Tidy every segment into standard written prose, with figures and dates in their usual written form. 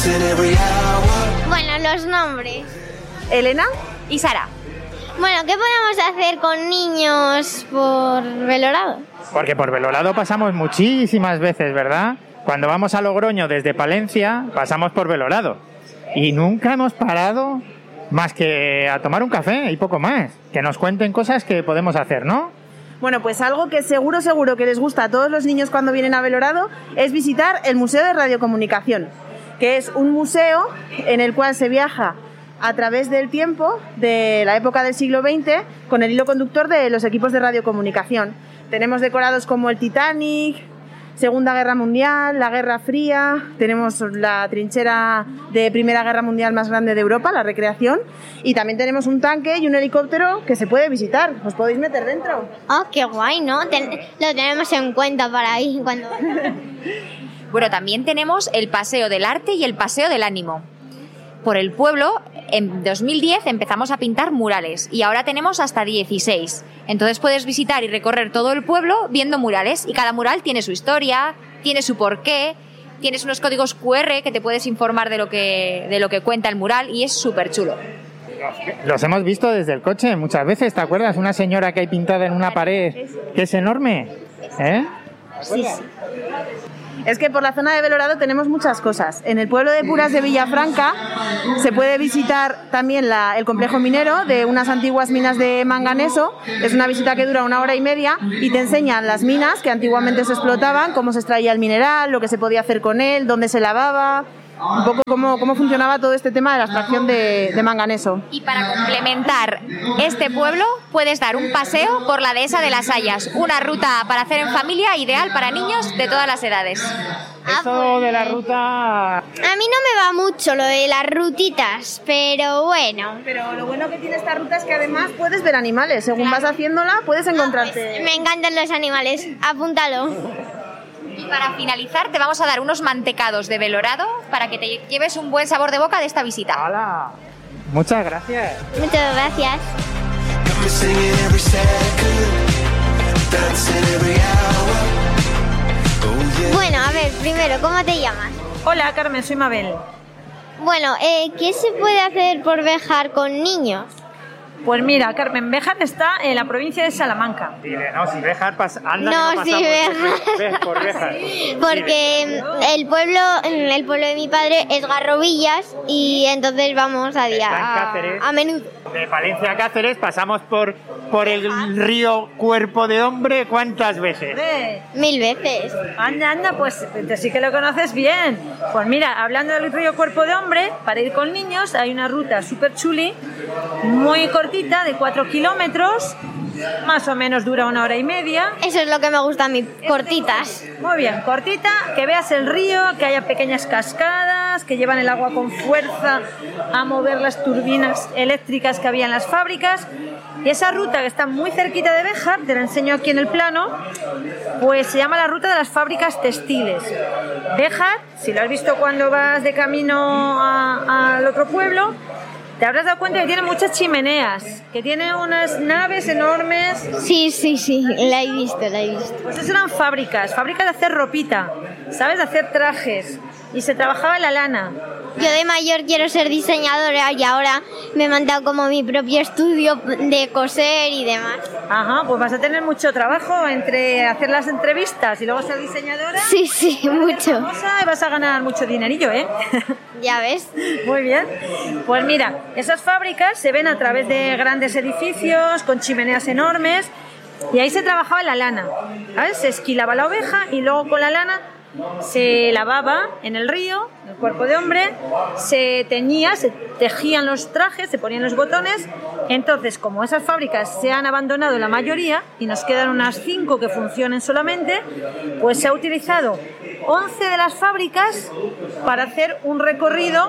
Bueno, los nombres. Elena y Sara. Bueno, ¿qué podemos hacer con niños por Belorado? Porque por Belorado pasamos muchísimas veces, ¿verdad? Cuando vamos a Logroño desde Palencia, pasamos por Belorado. Y nunca hemos parado más que a tomar un café y poco más. Que nos cuenten cosas que podemos hacer, ¿no? Bueno, pues algo que seguro que les gusta a todos los niños cuando vienen a Belorado es visitar el Museo de Radiocomunicación, que es un museo en el cual se viaja a través del tiempo de la época del siglo XX con el hilo conductor de los equipos de radiocomunicación. Tenemos decorados como el Titanic, Segunda Guerra Mundial, la Guerra Fría, tenemos la trinchera de Primera Guerra Mundial más grande de Europa, la Recreación, y también tenemos un tanque y un helicóptero que se puede visitar. ¿Os podéis meter dentro? Oh, qué guay, ¿no? Lo tenemos en cuenta para ir cuando... Bueno, también tenemos el Paseo del Arte y el Paseo del Ánimo. Por el pueblo, en 2010 empezamos a pintar murales y ahora tenemos hasta 16. Entonces puedes visitar y recorrer todo el pueblo viendo murales y cada mural tiene su historia, tiene su porqué, tienes unos códigos QR que te puedes informar de lo que cuenta el mural y es súper chulo. Los hemos visto desde el coche muchas veces, ¿te acuerdas? Una señora que hay pintada en una pared que es enorme, ¿eh? Sí. Es que por la zona de Belorado tenemos muchas cosas. En el pueblo de Puras de Villafranca se puede visitar también el complejo minero de unas antiguas minas de manganeso. Es una visita que dura 1 hora y media y te enseñan las minas que antiguamente se explotaban, cómo se extraía el mineral, lo que se podía hacer con él, dónde se lavaba, un poco cómo funcionaba todo este tema de la extracción de manganeso. Y para complementar este pueblo puedes dar un paseo por la dehesa de las Hayas, una ruta para hacer en familia ideal para niños de todas las edades. Eso de la ruta... A mí no me va mucho lo de las rutitas, pero bueno. Pero lo bueno que tiene esta ruta es que además puedes ver animales. Según vas haciéndola puedes encontrarte... Pues me encantan los animales, apúntalo. Y para finalizar te vamos a dar unos mantecados de Belorado para que te lleves un buen sabor de boca de esta visita. ¡Hala! Muchas gracias. Muchas gracias. Bueno, a ver, primero, ¿cómo te llamas? Hola, Carmen, soy Mabel. Bueno, ¿qué se puede hacer por Béjar con niños? Pues mira, Carmen, Béjar está en la provincia de Salamanca. Dile, no, si Béjar pasa... No, si Béjar. Por Béjar. Porque el pueblo de mi padre es Garrovillas y entonces vamos a menudo. De Palencia a Cáceres pasamos por el río Cuerpo de Hombre, ¿cuántas veces? 1000 veces. Anda, pues sí que lo conoces bien. Pues mira, hablando del río Cuerpo de Hombre, para ir con niños hay una ruta súper chuli, muy cortita, de 4 kilómetros, más o menos dura 1 hora y media. Eso es lo que me gusta a mí, cortitas. Muy bien, cortita, que veas el río, que haya pequeñas cascadas, que llevan el agua con fuerza a mover las turbinas eléctricas que había en las fábricas. Y esa ruta que está muy cerquita de Béjar, te la enseño aquí en el plano, pues se llama la ruta de las fábricas textiles. Béjar, si lo has visto cuando vas de camino al otro pueblo, te habrás dado cuenta que tiene muchas chimeneas, que tiene unas naves enormes. Sí, la he visto. Pues esas eran fábricas de hacer ropita, ¿sabes? De hacer trajes. Y se trabajaba la lana. Yo de mayor quiero ser diseñadora y ahora me he montado como mi propio estudio de coser y demás. Ajá, pues vas a tener mucho trabajo entre hacer las entrevistas y luego ser diseñadora. Sí, mucho. Y vas a ganar mucho dinerillo, ¿eh? Ya ves. Muy bien. Pues mira, esas fábricas se ven a través de grandes edificios con chimeneas enormes y ahí se trabajaba la lana, ¿sabes? Se esquilaba la oveja y luego con la lana se lavaba en el río, el cuerpo de hombre, se teñía, se tejían los trajes, se ponían los botones. Entonces, como esas fábricas se han abandonado la mayoría y nos quedan unas 5 que funcionen solamente, pues se ha utilizado 11 de las fábricas para hacer un recorrido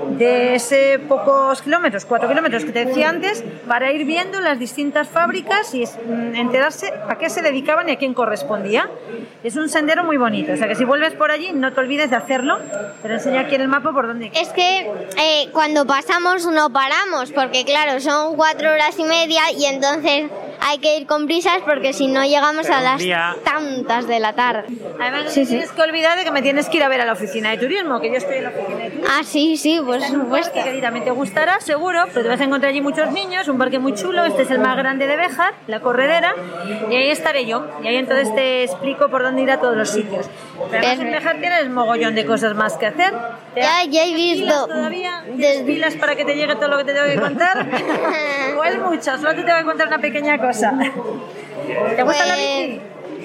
de ese pocos kilómetros, 4 kilómetros que te decía antes, para ir viendo las distintas fábricas y enterarse a qué se dedicaban y a quién correspondía. Es un sendero muy bonito, o sea que si vuelves por allí no te olvides de hacerlo. Te lo enseño aquí en el mapa por dónde. Es que cuando pasamos no paramos, porque claro, son 4 horas y media y entonces hay que ir con prisas porque si no llegamos a las tantas de la tarde. Además, no tienes que olvidar de que me tienes que ir a ver a la oficina de turismo, que yo estoy en la oficina de Ah, sí, por Está en un parque que a ti también te gustará, seguro, pero te vas a encontrar allí muchos niños, un parque muy chulo, este es el más grande de Béjar, la corredera, y ahí estaré yo, y ahí entonces te explico por dónde ir a todos los sitios. Pero además en Béjar tienes mogollón de cosas más que hacer. Ya he visto. ¿Todavía tienes pilas para que te llegue todo lo que te tengo que contar? ¿O es mucho? Solo te tengo que contar una pequeña cosa. ¿Te gusta la bici?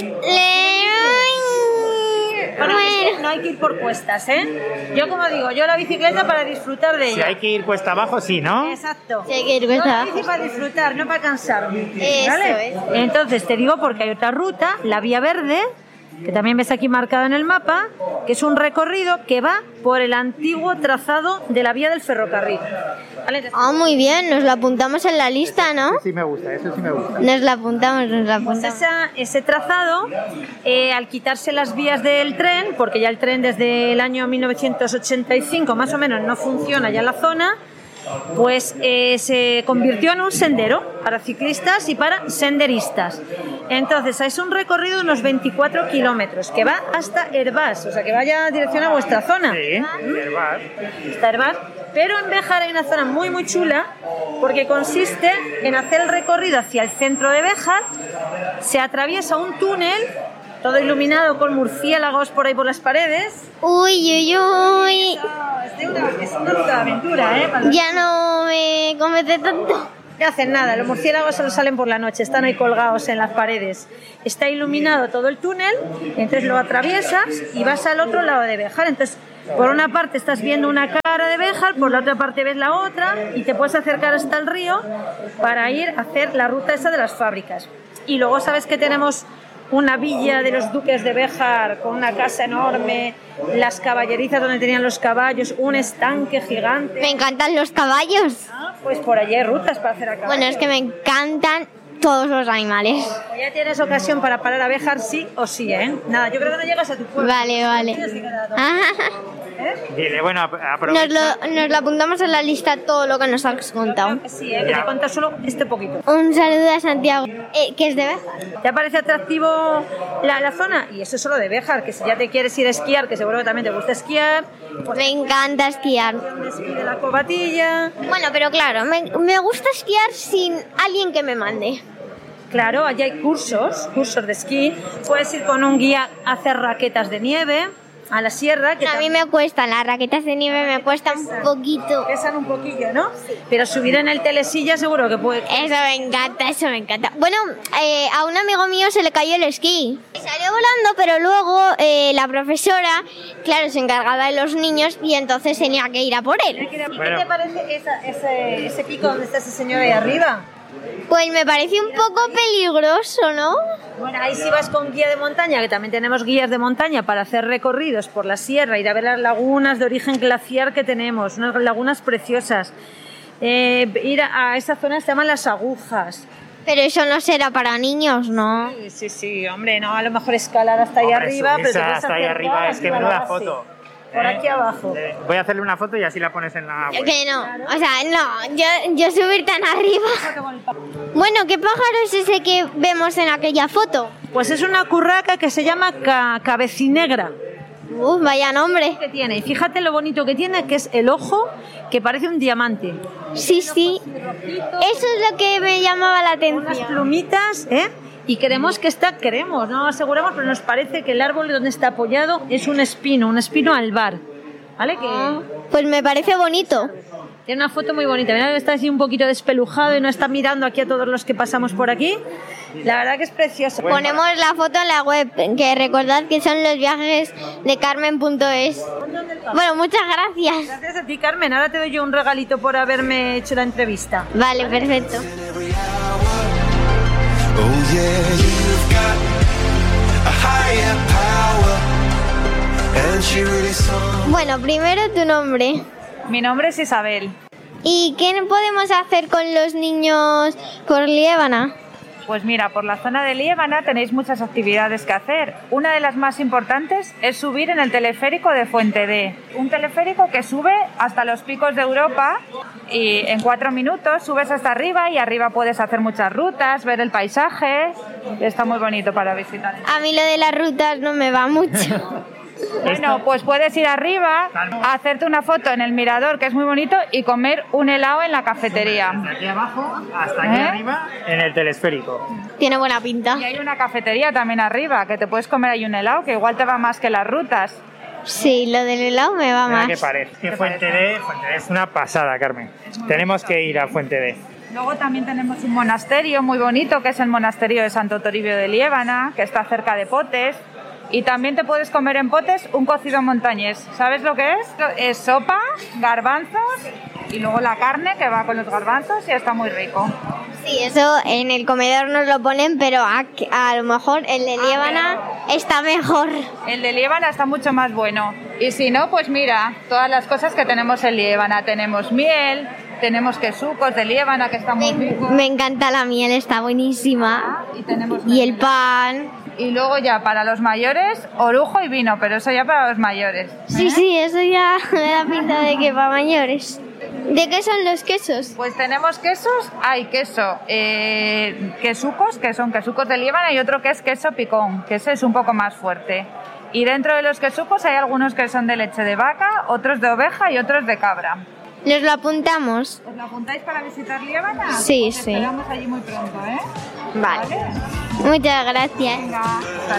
Bueno, es que no hay que ir por cuestas, ¿eh? Yo como digo, yo la bicicleta para disfrutar de ella. Si hay que ir cuesta abajo, sí, ¿no? Exacto. Sí, hay que ir cuesta Yo la abajo. bici para disfrutar, no para cansarme. Eso ¿vale? es. Entonces te digo porque hay otra ruta, la Vía Verde, que también ves aquí marcado en el mapa, que es un recorrido que va por el antiguo trazado de la vía del ferrocarril. ¿Vale? Entonces, Ah, muy bien, nos lo apuntamos en la lista, ¿no? Sí me gusta, eso sí me gusta. Nos la apuntamos. pues ese trazado, al quitarse las vías del tren, porque ya el tren desde el año 1985 más o menos no funciona ya en la zona, pues se convirtió en un sendero para ciclistas y para senderistas. Entonces es un recorrido de unos 24 kilómetros que va hasta Herbás, o sea que vaya en dirección a vuestra zona. Sí, Herbás. Está Herbás, pero en Béjar hay una zona muy muy chula porque consiste en hacer el recorrido hacia el centro de Béjar, se atraviesa un túnel todo iluminado con murciélagos por ahí por las paredes. Uy. Es una ruta de aventura, ¿eh? Ya no me convence tanto. No hacen nada, los murciélagos solo salen por la noche, están ahí colgados en las paredes. Está iluminado todo el túnel, entonces lo atraviesas y vas al otro lado de Béjar. Entonces, por una parte estás viendo una cara de Béjar, por la otra parte ves la otra y te puedes acercar hasta el río para ir a hacer la ruta esa de las fábricas. Y luego sabes que tenemos una villa de los duques de Béjar con una casa enorme, las caballerizas donde tenían los caballos, un estanque gigante. Me encantan los caballos. Pues por allí hay rutas para hacer a caballo. Bueno, es que me encantan todos los animales. Pues ya tienes ocasión para parar a Béjar sí o sí, ¿eh? Nada, yo creo que no llegas a tu pueblo. Vale. Dile, bueno, aprovecha. Nos lo apuntamos en la lista todo lo que nos has contado. Sí, que te cuento solo este poquito. Un saludo a Santiago, que es de Béjar. ¿Te parece atractivo la zona? Y eso es solo de Béjar, que si ya te quieres ir a esquiar, que seguro que también te gusta esquiar, pues Me encanta esquiar. de esquí de la Covatilla. Bueno, pero claro, me gusta esquiar sin alguien que me mande. Claro, allí hay cursos de esquí. Puedes ir con un guía a hacer raquetas de nieve a la sierra. Que A mí me cuestan, las raquetas de nieve me cuestan un poquito. pesan un poquillo, ¿no? Pero subir en el telesilla seguro que puede. Eso me encanta. Bueno, a un amigo mío se le cayó el esquí. Salió volando, pero luego la profesora, claro, se encargaba de los niños y entonces tenía que ir a por él. ¿Y qué Bueno. te parece ese pico donde está ese señor ahí arriba? Pues me parece un poco peligroso, ¿no? Bueno, ahí sí vas con guía de montaña, que también tenemos guías de montaña para hacer recorridos por la sierra, ir a ver las lagunas de origen glaciar que tenemos, unas lagunas preciosas. Ir a esa zona se llaman Las Agujas. Pero eso no será para niños, ¿no? Sí, hombre, no, a lo mejor escalar hasta ahí Hombre, arriba, pero te subirse puedes hasta ahí acercar arriba es que hasta la menuda base. foto. Por aquí abajo. Voy a hacerle una foto y así la pones en la web. Que no, o sea, no, yo subir tan arriba. Bueno, ¿qué pájaro es ese que vemos en aquella foto? Pues es una curraca que se llama cabecinegra. Vaya nombre. Que tiene, y fíjate lo bonito que tiene, que es el ojo que parece un diamante. Sí. Eso es lo que me llamaba la Unas atención. plumitas, y queremos, no aseguramos, pero nos parece que el árbol donde está apoyado es un espino albar, ¿vale? Que Pues me parece bonito. tiene una foto muy bonita. Mira, está así un poquito despelujado y no está mirando aquí a todos los que pasamos por aquí. La verdad que es precioso. Ponemos la foto en la web, que recordad que son los viajes de Carmen.es. Bueno, muchas gracias. Gracias a ti, Carmen. Ahora te doy yo un regalito por haberme hecho la entrevista. Vale, perfecto. Oh yeah, you've got a higher power, and she really saw. Bueno, primero tu nombre. Mi nombre es Isabel. ¿Y qué podemos hacer con los niños por Liébana? Pues mira, por la zona de Liébana tenéis muchas actividades que hacer. Una de las más importantes es subir en el teleférico de Fuente D. Un teleférico que sube hasta los picos de Europa y en 4 minutos subes hasta arriba y arriba puedes hacer muchas rutas, ver el paisaje. Está muy bonito para visitar. A mí lo de las rutas no me va mucho. Bueno, pues puedes ir arriba, hacerte una foto en el mirador, que es muy bonito, y comer un helado en la cafetería. Desde aquí abajo hasta aquí arriba en el telesférico. Tiene buena pinta. Y hay una cafetería también arriba, que te puedes comer ahí un helado, que igual te va más que las rutas. Sí, lo del helado me va Mira más. qué parece. Que Fuente D es una pasada, Carmen. Tenemos que ir a Fuente D. Luego también tenemos un monasterio muy bonito, que es el monasterio de Santo Toribio de Liébana, que está cerca de Potes. Y también te puedes comer en Potes un cocido montañés. ¿Sabes lo que es? Es sopa, garbanzos y luego la carne que va con los garbanzos y está muy rico. Sí, eso en el comedor nos lo ponen, pero a lo mejor el de Liébana está mejor. El de Liébana está mucho más bueno. Y si no, pues mira, todas las cosas que tenemos en Liébana. Tenemos miel, tenemos quesucos de Liébana, que está muy rico. Me encanta la miel, está buenísima. Y tenemos Y el pan. Y luego ya para los mayores, orujo y vino, pero eso ya para los mayores. Sí, eso ya me da pinta de que para mayores. ¿De qué son los quesos? Pues tenemos quesos, hay queso, quesucos, que son quesucos de Liébana, y otro que es queso picón, que ese es un poco más fuerte. Y dentro de los quesucos hay algunos que son de leche de vaca, otros de oveja y otros de cabra. ¿Nos lo apuntamos? ¿Os lo apuntáis para visitar Liébana? Sí, Os sí. esperamos allí muy pronto, ¿eh? Vale. Muchas gracias. Venga, hasta